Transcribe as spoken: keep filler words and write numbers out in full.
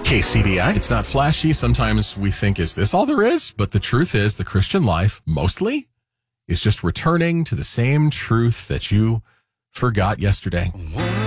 K C B I. It's not flashy. Sometimes we think, is this all there is? But the truth is, the Christian life, mostly, is just returning to the same truth that you forgot yesterday.